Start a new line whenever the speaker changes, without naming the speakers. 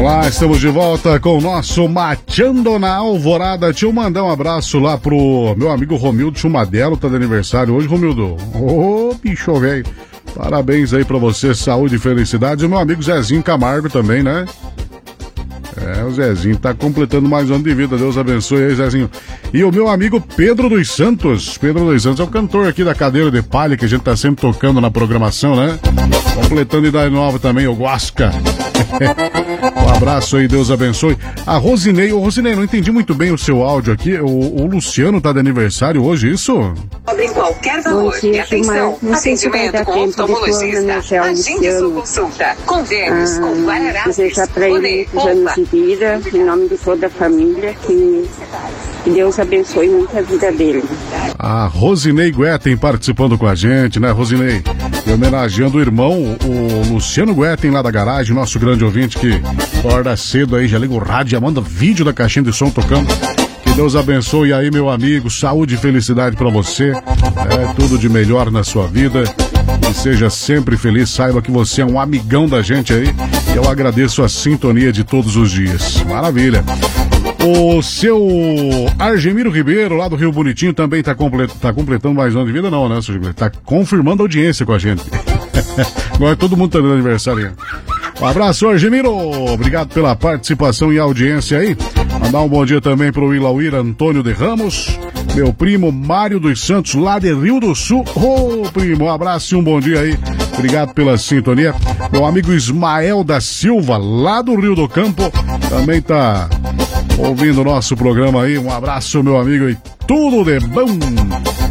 Olá, estamos de volta com o nosso Mateando na Alvorada. Deixa eu mandar um abraço lá pro meu amigo Romildo Chumadelo, tá de aniversário hoje, Romildo. Ô, bicho velho. Parabéns aí pra você, saúde e felicidade. E o meu amigo Zezinho Camargo também, né? O Zezinho tá completando mais um ano de vida. Deus abençoe aí, Zezinho. E o meu amigo Pedro dos Santos. Pedro dos Santos é o cantor aqui da Cadeira de Palha, que a gente tá sempre tocando na programação, né? Completando idade nova também, o Guasca. Um abraço aí, Deus abençoe. A Rosinei, Rosinei, não entendi muito bem o seu áudio aqui. O Luciano tá de aniversário hoje, isso?
Sobre qualquer valor. E atenção, atendimento com oftalmologista. Agende sua consulta. Convênios com Guararapes.
Desejar pra ele muitos anos de vida, em nome de toda a família, que Deus abençoe muito a vida dele.
A Rosinei Guetem participando com a gente, né, Rosinei? E homenageando o irmão, o Luciano Guetem, lá da garagem, nosso grande ouvinte que acorda cedo aí, já liga o rádio, já manda vídeo da caixinha de som tocando. Que Deus abençoe aí, meu amigo, saúde e felicidade pra você, tudo de melhor na sua vida, e seja sempre feliz, saiba que você é um amigão da gente aí, e eu agradeço a sintonia de todos os dias. Maravilha! O seu Argemiro Ribeiro, lá do Rio Bonitinho, também tá completando mais um ano de vida, não, né, seu Gilberto? Tá confirmando a audiência com a gente. Agora todo mundo tá dando aniversário. Um abraço, Argemiro. Obrigado pela participação e audiência aí. Mandar um bom dia também pro Ilauíra Antônio de Ramos, meu primo Mário dos Santos, lá de Rio do Sul. Ô, primo, um abraço e um bom dia aí. Obrigado pela sintonia. Meu amigo Ismael da Silva, lá do Rio do Campo, também tá ouvindo o nosso programa aí. Um abraço, meu amigo, e tudo de bom.